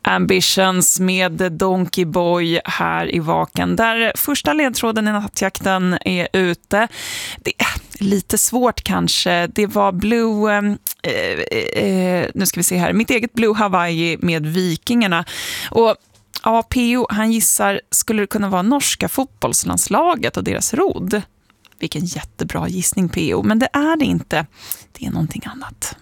Ambitions med Donkey Boy här i Vaken, där första ledtråden i nattjakten är ute. Det är lite svårt kanske. Det var Blue, nu ska vi se här, mitt eget Blue Hawaii med Vikingarna. Och ja, P.O. han gissar, skulle det kunna vara norska fotbollslandslaget och deras rodd? Vilken jättebra gissning, P.O. Men det är det inte. Det är någonting annat.